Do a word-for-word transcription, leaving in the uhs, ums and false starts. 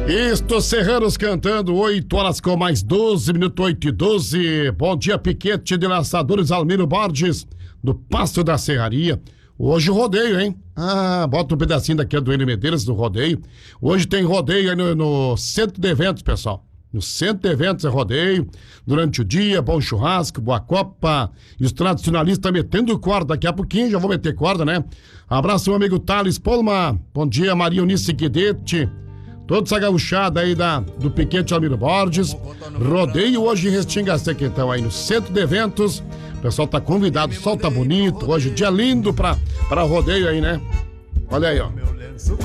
Estou Serranos cantando, oito horas com mais doze minutos, oito e doze. Bom dia, piquete de laçadores Almiro Borges, do Pasto da Serraria. Hoje rodeio, hein? Ah, bota um pedacinho daqui do Hélio Medeiros do rodeio. Hoje tem rodeio aí no, no centro de eventos, pessoal. No centro de eventos é rodeio. Durante o dia, bom churrasco, boa copa. E os tradicionalistas metendo corda. Daqui a pouquinho já vou meter corda, né? Abraço, meu amigo Thales Polma. Bom dia, Maria Eunice Guedete. Toda essa gauchada aí da, do Piquete Almiro Borges. Rodeio hoje em Restinga Seca, então, aí no centro de eventos. O pessoal tá convidado, o sol tá bonito. Hoje, dia lindo pra, pra rodeio aí, né? Olha aí, ó.